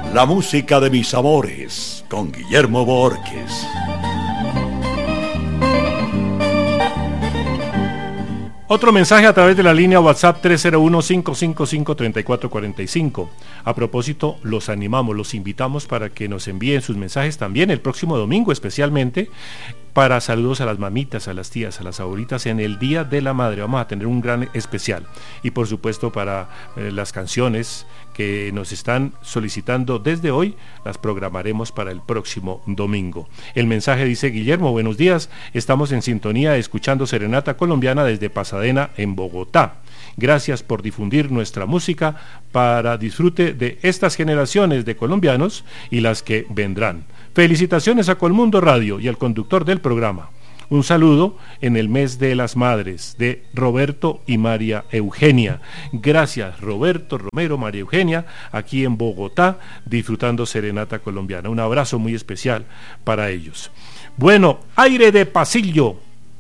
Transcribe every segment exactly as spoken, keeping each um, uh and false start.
La música de mis amores, con Guillermo Borges. Otro mensaje a través de la línea WhatsApp tres cero uno, cinco cinco cinco, tres cuatro cuatro cinco. A propósito, los animamos, los invitamos para que nos envíen sus mensajes también el próximo domingo, especialmente para saludos a las mamitas, a las tías, a las abuelitas en el Día de la Madre. Vamos a tener un gran especial. Y por supuesto para eh, las canciones que nos están solicitando desde hoy, las programaremos para el próximo domingo. El mensaje dice: Guillermo, buenos días, estamos en sintonía escuchando Serenata Colombiana desde Pasadena, en Bogotá. Gracias por difundir nuestra música para disfrute de estas generaciones de colombianos y las que vendrán. Felicitaciones a Colmundo Radio y al conductor del programa. Un saludo en el mes de las madres de Roberto y María Eugenia. Gracias, Roberto, Romero, María Eugenia, aquí en Bogotá, disfrutando Serenata Colombiana. Un abrazo muy especial para ellos. Bueno, Aire de Pasillo,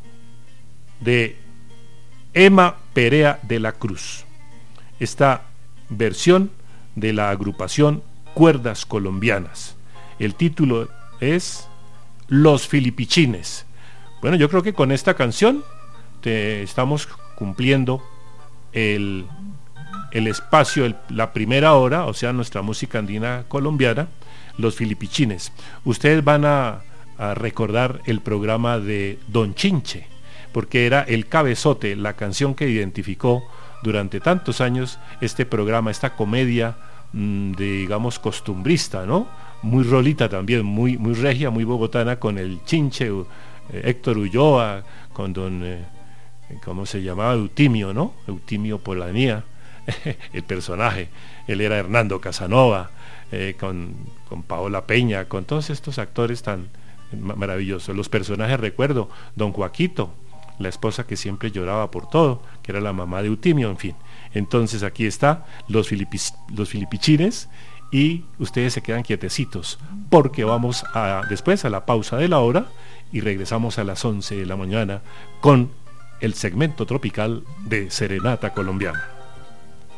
de Emma Perea de la Cruz. Esta versión de la agrupación Cuerdas Colombianas. El título es Los Filipichines. Bueno, yo creo que con esta canción te estamos cumpliendo el, el espacio, el, la primera hora, o sea, nuestra música andina colombiana, Los Filipichines. Ustedes van a, a recordar el programa de Don Chinche, porque era el cabezote, la canción que identificó durante tantos años este programa, esta comedia, mmm, de, digamos, costumbrista, ¿no? Muy rolita también, muy, muy regia, muy bogotana, con el Chinche, eh, Héctor Ulloa, con don, eh, ¿cómo se llamaba? Eutimio, ¿no? Eutimio Polanía, el personaje. Él era Hernando Casanova, eh, con, con Paola Peña, con todos estos actores tan maravillosos. Los personajes, recuerdo, don Joaquito, la esposa que siempre lloraba por todo, que era la mamá de Eutimio, en fin. Entonces aquí está los, filipis, los filipichines, y ustedes se quedan quietecitos, porque vamos a, después a la pausa de la hora, y regresamos a las once de la mañana con el segmento tropical de Serenata Colombiana.